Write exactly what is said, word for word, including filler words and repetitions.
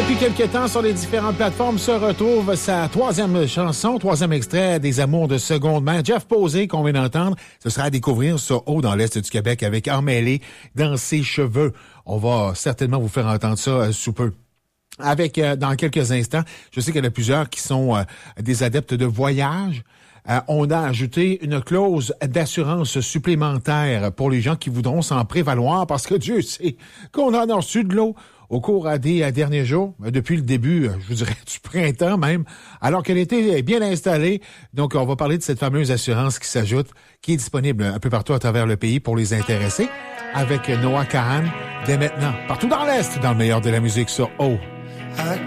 depuis quelques temps sur les différentes plateformes se retrouve sa troisième chanson, troisième extrait des Amours de seconde main. Jeff Posey, qu'on vient d'entendre, ce sera à découvrir sur Haut dans l'Est du Québec avec Emmêlé dans ses cheveux. On va certainement vous faire entendre ça euh, sous peu. Avec, euh, dans quelques instants, je sais qu'il y en a plusieurs qui sont euh, des adeptes de voyage. Euh, on a ajouté une clause d'assurance supplémentaire pour les gens qui voudront s'en prévaloir parce que Dieu sait qu'on en a reçu de l'eau au cours des derniers jours, depuis le début, je vous dirais, du printemps même, alors que l'été est bien installé. Donc, on va parler de cette fameuse assurance qui s'ajoute, qui est disponible un peu partout à travers le pays pour les intéressés, avec Noah Kahan dès maintenant, partout dans l'Est, dans le meilleur de la musique sur O.